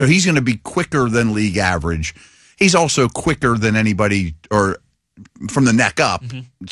So he's going to be quicker than league average. He's also quicker than anybody or from the neck up. Mm-hmm.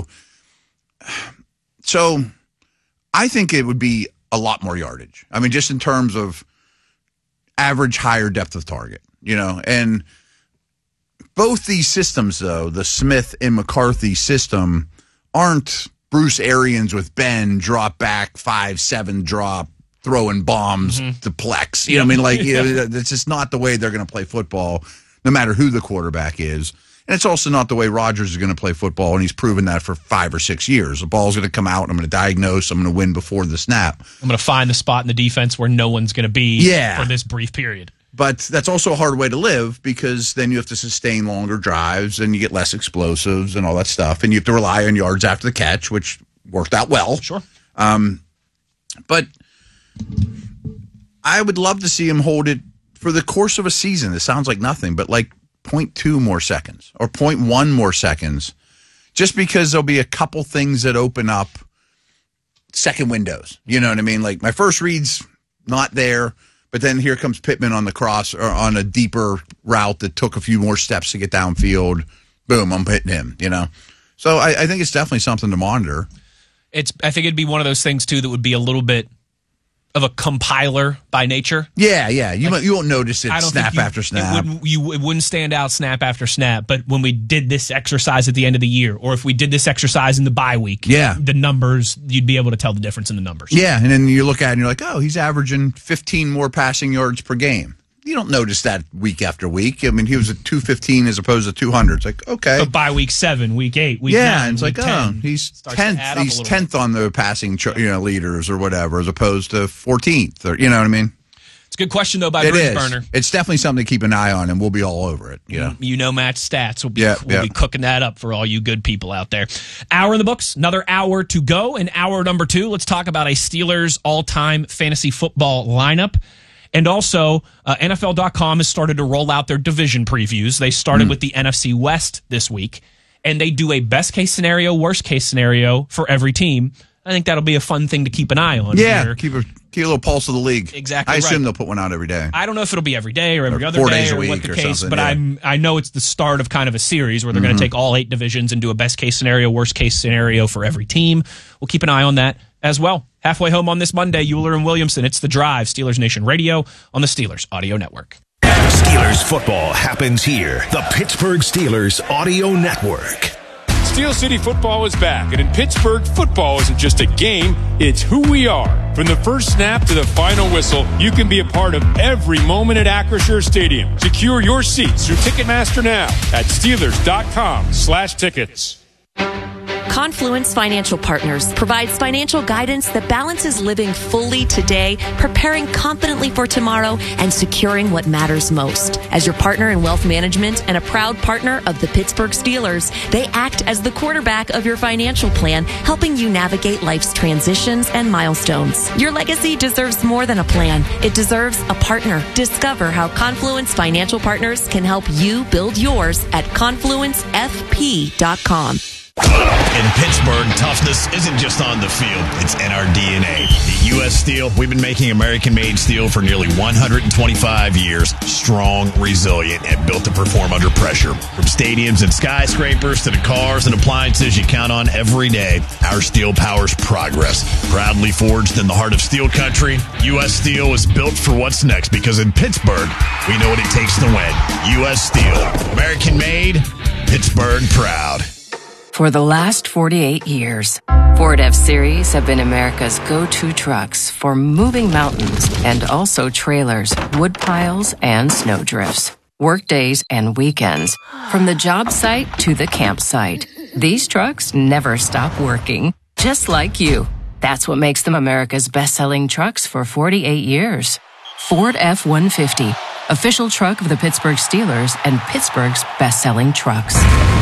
So I think it would be a lot more yardage. I mean, just in terms of average higher depth of target, and both these systems, though, the Smith and McCarthy system, aren't Bruce Arians with Ben, drop back, 5-7 drop, throwing bombs to Plex. It's just not the way they're going to play football, no matter who the quarterback is. And it's also not the way Rodgers is going to play football, and he's proven that for 5 or 6 years. The ball's going to come out, and I'm going to diagnose, I'm going to win before the snap. I'm going to find the spot in the defense where no one's going to be for this brief period. But that's also a hard way to live because then you have to sustain longer drives and you get less explosives and all that stuff. And you have to rely on yards after the catch, which worked out well. Sure. But I would love to see him hold it for the course of a season. It sounds like nothing, but like 0.2 more seconds or 0.1 more seconds, just because there'll be a couple things that open up second windows. You know what I mean? Like my first read's not there. But then here comes Pittman on the cross or on a deeper route that took a few more steps to get downfield. Boom, I'm hitting him, So I think it's definitely something to monitor. I think it'd be one of those things, too, that would be a little bit of a compiler by nature. Yeah. You won't notice it snap after snap. It wouldn't stand out snap after snap. But when we did this exercise at the end of the year, or if we did this exercise in the bye week, the numbers, you'd be able to tell the difference in the numbers. Yeah, and then you look at it and you're like, oh, he's averaging 15 more passing yards per game. You don't notice that week after week. I mean, he was at 215 as opposed to 200. It's like, okay. But by week 7, week 8, week 9, and it's like, 10, he's 10th. He's 10th on the passing leaders or whatever, as opposed to 14th. Or, you know what I mean? It's a good question, though, by Bruce Burner. It's definitely something to keep an eye on, and we'll be all over it. Matt's stats. We'll be cooking that up for all you good people out there. Hour in the books. Another hour to go. In hour number 2, let's talk about a Steelers all-time fantasy football lineup. And also, NFL.com has started to roll out their division previews. They started with the NFC West this week, and they do a best-case scenario, worst-case scenario for every team. I think that'll be a fun thing to keep an eye on. Yeah, keep a little pulse of the league. Exactly. I assume they'll put one out every day. I don't know if it'll be every day or every other 4 day days a or week what the or case, something, but I know it's the start of kind of a series where they're going to take all 8 divisions and do a best-case scenario, worst-case scenario for every team. We'll keep an eye on that as well. Halfway home on this Monday, Euler and Williamson. It's The Drive, Steelers Nation Radio on the Steelers Audio Network. Steelers football happens here. The Pittsburgh Steelers Audio Network. Steel City football is back, and in Pittsburgh, football isn't just a game, it's who we are. From the first snap to the final whistle, you can be a part of every moment at Acrisure Stadium. Secure your seats through Ticketmaster now at Steelers.com/tickets. Confluence Financial Partners provides financial guidance that balances living fully today, preparing confidently for tomorrow, and securing what matters most. As your partner in wealth management and a proud partner of the Pittsburgh Steelers, they act as the quarterback of your financial plan, helping you navigate life's transitions and milestones. Your legacy deserves more than a plan. It deserves a partner. Discover how Confluence Financial Partners can help you build yours at confluencefp.com. In Pittsburgh, toughness isn't just on the field, it's in our DNA. At U.S. Steel, we've been making American-made steel for nearly 125 years. Strong, resilient, and built to perform under pressure. From stadiums and skyscrapers to the cars and appliances you count on every day, our steel powers progress. Proudly forged in the heart of steel country, U.S. Steel is built for what's next because in Pittsburgh, we know what it takes to win. U.S. Steel, American-made, Pittsburgh proud. For the last 48 years, Ford F-Series have been America's go-to trucks for moving mountains and also trailers, wood piles, and snow drifts. Workdays and weekends, from the job site to the campsite. These trucks never stop working, just like you. That's what makes them America's best-selling trucks for 48 years. Ford F-150, official truck of the Pittsburgh Steelers and Pittsburgh's best-selling trucks.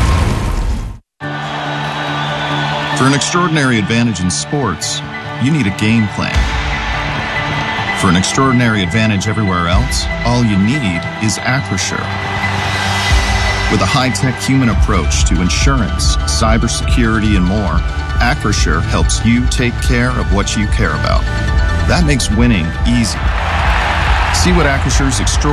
For an extraordinary advantage in sports, you need a game plan. For an extraordinary advantage everywhere else, all you need is Acrisure. With a high-tech human approach to insurance, cybersecurity, and more, Acrisure helps you take care of what you care about. That makes winning easy. See what Acrissure's extraordinary